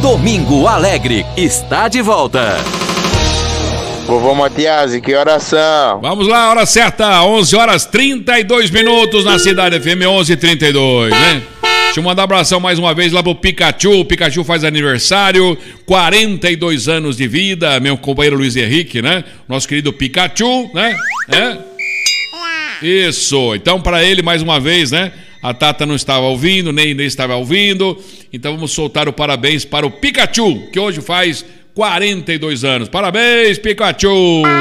Domingo Alegre está de volta. Vovô Matias, que oração? Vamos lá, hora certa, 11h32 na Cidade FM, 11h32, né? Deixa eu mandar um abração mais uma vez lá pro Pikachu. O Pikachu faz aniversário, 42 anos de vida, meu companheiro Luiz Henrique, né? Nosso querido Pikachu, né? Isso, então para ele mais uma vez, né? A Tata não estava ouvindo, nem estava ouvindo. Então vamos soltar o parabéns para o Pikachu, que hoje faz 42 anos. Parabéns, Pikachu!